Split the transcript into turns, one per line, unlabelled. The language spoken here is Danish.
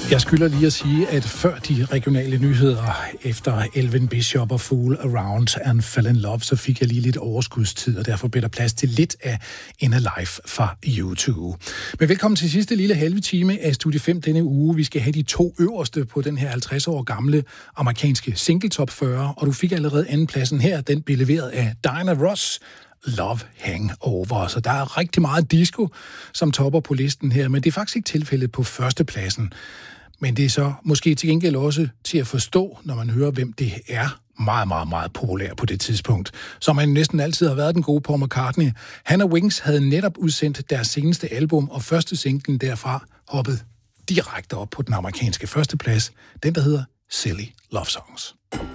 Jeg skylder lige at sige, at før de regionale nyheder efter Elvin Bishop og Fool Around and Fell in Love, så fik jeg lige lidt overskudstid, og derfor blev der plads til lidt af In Alive fra YouTube. Men velkommen til sidste lille halve time af Studie 5 denne uge. Vi skal have de 2 øverste på den her 50 år gamle amerikanske single top 40, og du fik allerede andenpladsen her. Den blev leveret af Diana Ross, Love Hangover. Så der er rigtig meget disco, som topper på listen her, men det er faktisk ikke tilfældet på førstepladsen. Men det er så måske til gengæld også til at forstå, når man hører, hvem det er meget, meget, meget populær på det tidspunkt. Som han næsten altid har været den gode Paul McCartney. Han og Wings havde netop udsendt deres seneste album, og første singlen derfra hoppede direkte op på den amerikanske førsteplads. Den, der hedder Silly Love Songs.